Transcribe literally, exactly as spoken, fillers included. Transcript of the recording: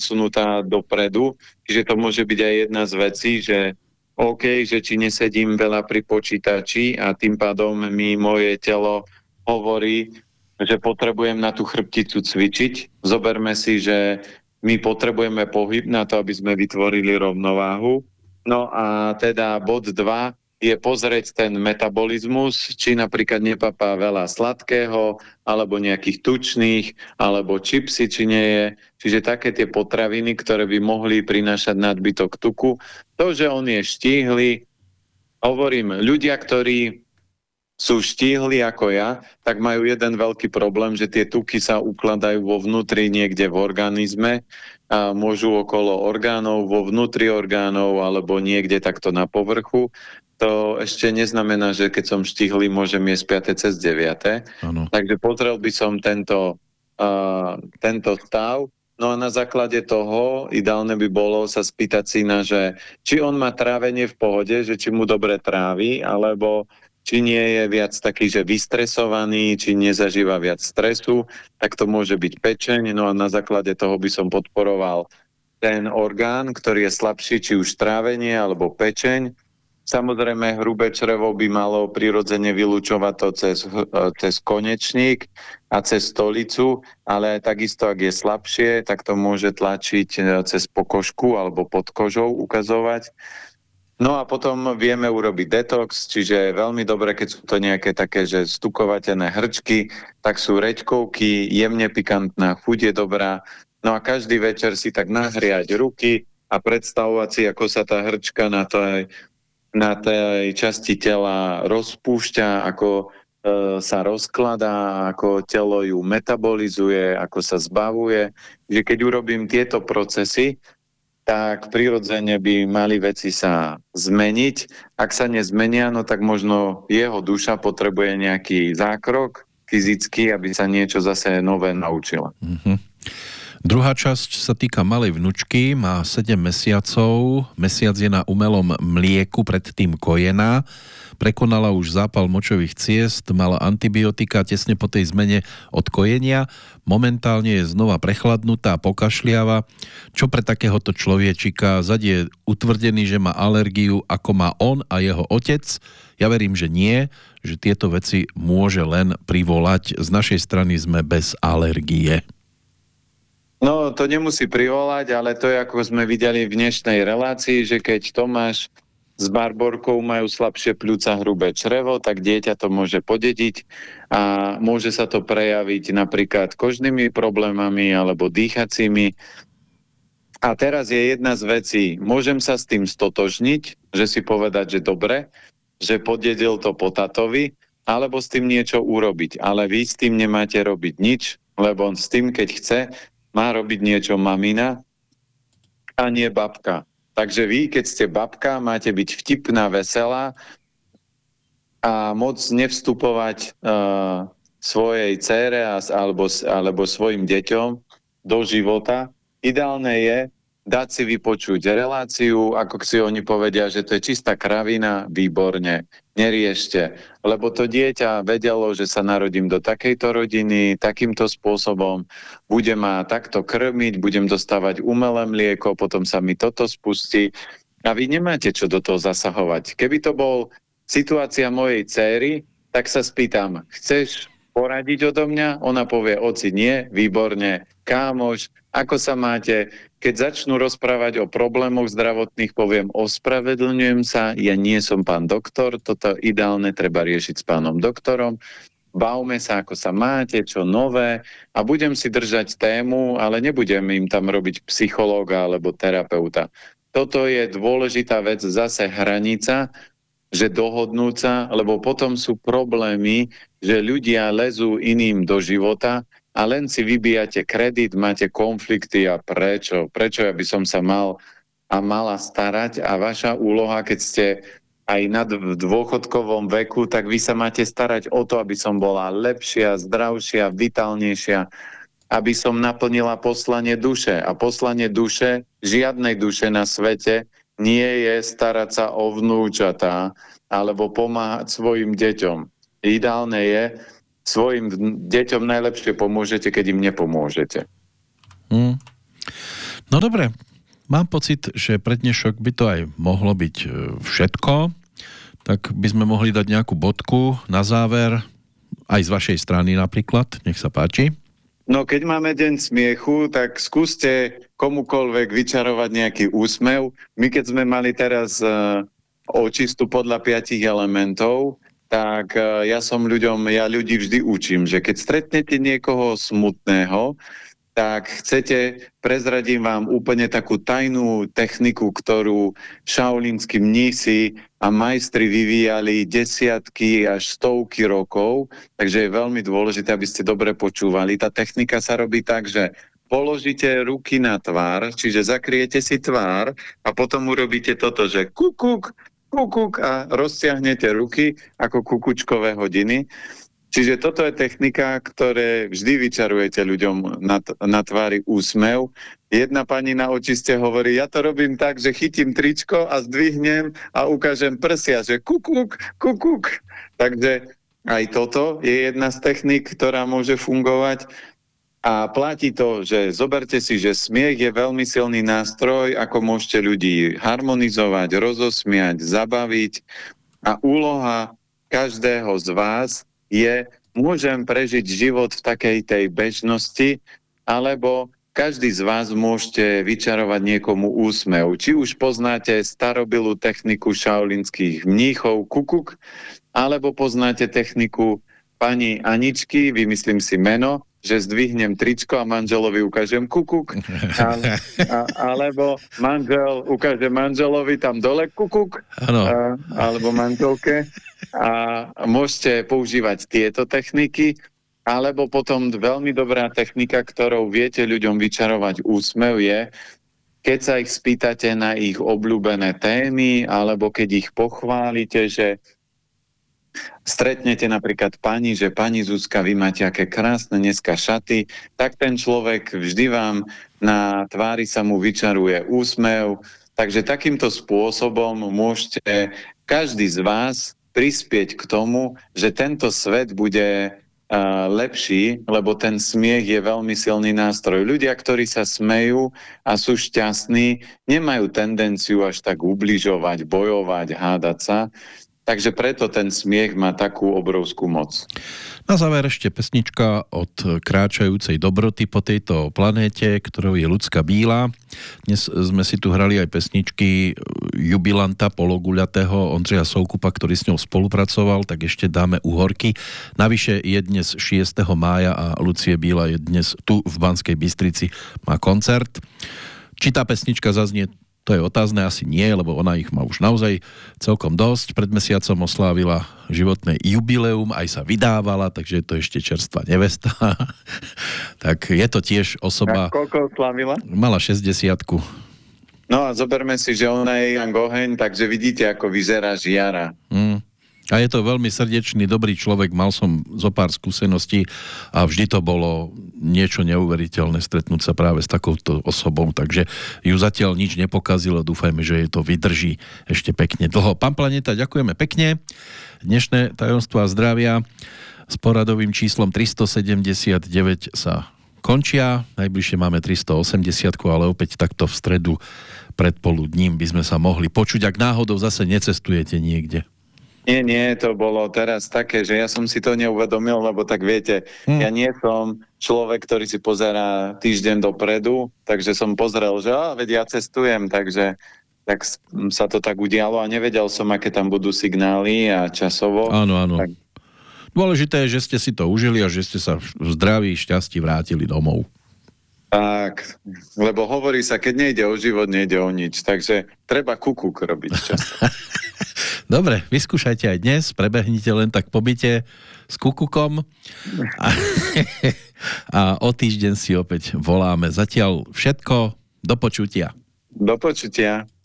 posunutá dopredu, čiže to môže byť aj jedna z vecí, že OK, že či nesedím veľa pri počítači a tým pádom mi moje telo hovorí, že potrebujem na tú chrbticu cvičiť. Zoberme si, že my potrebujeme pohyb na to, aby sme vytvorili rovnováhu. No a teda bod dva je pozrieť ten metabolizmus, či napríklad nepapá veľa sladkého, alebo nejakých tučných, alebo čipsy, či nie je. Čiže také tie potraviny, ktoré by mohli prinášať nadbytok tuku. To, že on je štíhly, hovorím, ľudia, ktorí sú štíhli ako ja, tak majú jeden veľký problém, že tie tuky sa ukladajú vo vnútri niekde v organizme a môžu okolo orgánov, vo vnútri orgánov alebo niekde takto na povrchu. To ešte neznamená, že keď som štíhly, môžem jesť piate cez deviate. Ano. Takže pozrel by som tento, uh, tento stav. No a na základe toho ideálne by bolo sa spýtať syna, že či on má trávenie v pohode, že či mu dobre trávi, alebo či nie je viac taký, že vystresovaný, či nezažíva viac stresu, tak to môže byť pečeň. No a na základe toho by som podporoval ten orgán, ktorý je slabší, či už trávenie alebo pečeň. Samozrejme, hrubé črevo by malo prirodzene vylúčovať to cez, cez konečník a cez stolicu, ale takisto, ak je slabšie, tak to môže tlačiť cez pokožku alebo pod kožou ukazovať. No a potom vieme urobiť detox, čiže je veľmi dobre, keď sú to nejaké také, že stukovatené hrčky, tak sú reďkovky, jemne pikantná chuť je dobrá. No a každý večer si tak nahriať ruky a predstavovať si, ako sa tá hrčka na tej, na tej časti tela rozpúšťa, ako e, sa rozkladá, ako telo ju metabolizuje, ako sa zbavuje. Že keď urobím tieto procesy, tak prirodzene by mali veci sa zmeniť. Ak sa nezmenia, no tak možno jeho duša potrebuje nejaký zákrok fyzický, aby sa niečo zase nové naučila. Mm-hmm. Druhá časť sa týka malej vnučky, má sedem mesiacov, mesiac je na umelom mlieku, predtým kojená, prekonala už zápal močových ciest, mala antibiotika tesne po tej zmene od kojenia, momentálne je znova prechladnutá, pokašliava. Čo pre takéhoto človečika? Zad je utvrdený, že má alergiu, ako má on a jeho otec. Ja verím, že nie, že tieto veci môže len privolať. Z našej strany sme bez alergie. No, to nemusí privolať, ale to je, ako sme videli v dnešnej relácii, že keď Tomáš s Barborkou majú slabšie pľúca, hrubé črevo, tak dieťa to môže podediť a môže sa to prejaviť napríklad kožnými problémami alebo dýchacími. A teraz je jedna z vecí, môžem sa s tým stotožniť, že si povedať, že dobre, že podedil to po tatovi, alebo s tým niečo urobiť. Ale vy s tým nemáte robiť nič, lebo on s tým, keď chce, má robiť niečo mamina a nie babka. Takže vy, keď ste babka, máte byť vtipná, veselá a moc nevstupovať uh, svojej dcére alebo, alebo svojim deťom do života. Ideálne je dať si vypočuť reláciu, ako si oni povedia, že to je čistá kravina, výborne, neriešte. Lebo to dieťa vedelo, že sa narodím do takejto rodiny, takýmto spôsobom, bude ma takto krmiť, budem dostávať umelé mlieko, potom sa mi toto spustí. A vy nemáte čo do toho zasahovať. Keby to bol situácia mojej dcéry, tak sa spýtam, chceš poradiť odo mňa? Ona povie, oci, nie, výborne, kámoš, ako sa máte? Keď začnú rozprávať o problémoch zdravotných, poviem, ospravedlňujem sa, ja nie som pán doktor, toto ideálne treba riešiť s pánom doktorom, bavme sa, ako sa máte, čo nové a budem si držať tému, ale nebudem im tam robiť psychológa alebo terapeuta. Toto je dôležitá vec, zase hranica, že dohodnúť sa, lebo potom sú problémy, že ľudia lezú iným do života a len si vybíjate kredit, máte konflikty a prečo? Prečo ja by som sa mal a mala starať a vaša úloha, keď ste aj na dôchodkovom veku, tak vy sa máte starať o to, aby som bola lepšia, zdravšia, vitálnejšia, aby som naplnila poslanie duše. A poslanie duše, žiadnej duše na svete nie je starať sa o vnúčatá alebo pomáhať svojim deťom. Ideálne je, svojim deťom najlepšie pomôžete, keď im nepomôžete. Hmm. No dobre, mám pocit, že pre dnešok by to aj mohlo byť všetko, tak by sme mohli dať nejakú bodku na záver, aj z vašej strany napríklad, nech sa páči. No keď máme deň smiechu, tak skúste komukoľvek vyčarovať nejaký úsmev. My keď sme mali teraz uh, očistu podľa piatich elementov, tak uh, ja som ľuďom, ja ľudí vždy učím, že keď stretnete niekoho smutného, tak chcete, prezradím vám úplne takú tajnú techniku, ktorú šaolínsky mnísi a majstri vyvíjali desiatky až stovky rokov, takže je veľmi dôležité, aby ste dobre počúvali. Tá technika sa robí tak, že položíte ruky na tvár, čiže zakriete si tvár a potom urobíte toto, že kukuk, kukuk a roztiahnete ruky ako kukučkové hodiny. Čiže toto je technika, ktoré vždy vyčarujete ľuďom na, t- na tvári úsmev. Jedna pani na očiste hovorí, ja to robím tak, že chytím tričko a zdvihnem a ukážem prsia, že kukuk, kukuk. Takže aj toto je jedna z technik, ktorá môže fungovať. A platí to, že zoberte si, že smiech je veľmi silný nástroj, ako môžete ľudí harmonizovať, rozosmiať, zabaviť. A úloha každého z vás je, môžem prežiť život v takej tej bežnosti, alebo každý z vás môžete vyčarovať niekomu úsmev. Či už poznáte starobilú techniku šaolínskych mníchov kukuk, alebo poznáte techniku pani Aničky, vymyslím si meno, že zdvihnem tričko a manželovi ukážem kukuk, ale, a, alebo manžel ukáže manželovi tam dole kukuk, a, alebo manželke a môžete používať tieto techniky, alebo potom veľmi dobrá technika, ktorou viete ľuďom vyčarovať úsmev je, keď sa ich spýtate na ich obľúbené témy, alebo keď ich pochválite, že stretnete napríklad pani, že pani Zuzka, vy máte aké krásne dneska šaty, tak ten človek vždy vám na tvári sa mu vyčaruje úsmev. Takže takýmto spôsobom môžete každý z vás prispieť k tomu, že tento svet bude uh, lepší, lebo ten smiech je veľmi silný nástroj. Ľudia, ktorí sa smejú a sú šťastní, nemajú tendenciu až tak ubližovať, bojovať, hádať sa. Takže preto ten smiech má takú obrovskú moc. Na záver ešte pesnička od kráčajúcej dobroty po tejto planéte, ktorou je Ľudská bíla. Dnes sme si tu hrali aj pesničky jubilanta pologuľatého Ondřeja Soukupa, ktorý s ňou spolupracoval, tak ešte dáme Uhorky. Navyše je dnes šiesteho mája a Lucie Bíla je dnes tu v Banskej Bystrici, má koncert. Či tá pesnička zaznie, to je otázne, asi nie, lebo ona ich má už naozaj celkom dosť. Pred mesiacom oslávila životné jubileum, aj sa vydávala, takže je to ešte čerstvá nevesta. Tak je to tiež osoba... A koľko oslávila? Mala šesťdesiatku. No a zoberme si, že ona je Jan Goheň, takže vidíte, ako vyzerá žiara. Mm. A je to veľmi srdečný, dobrý človek, mal som zo pár skúseností a vždy to bolo niečo neuveriteľné stretnúť sa práve s takouto osobou, takže ju zatiaľ nič nepokazilo, dúfajme, že jej to vydrží ešte pekne dlho. Pán Planeta, ďakujeme pekne. Dnešné tajomstvá zdravia s poradovým číslom tristosedemdesiatdeväť sa končia, najbližšie máme tristoosemdesiat, ale opäť takto v stredu predpoludním by sme sa mohli počuť, ak náhodou zase necestujete niekde. Nie, nie, to bolo teraz také, že ja som si to neuvedomil, lebo tak viete, hmm. ja nie som človek, ktorý si pozerá týždeň dopredu, takže som pozrel, že á, veď ja cestujem, takže tak sa to tak udialo a nevedel som, aké tam budú signály a časovo. Áno, áno. Tak... Dôležité je, že ste si to užili a že ste sa v zdraví, šťastí vrátili domov. Tak, lebo hovorí sa, keď nejde o život, nejde o nič, takže treba kukuk robiť často. Dobre, vyskúšajte aj dnes, prebehnite len tak po byte s kukukom a, a o týždeň si opäť voláme. Zatiaľ všetko, do počutia. Do počutia.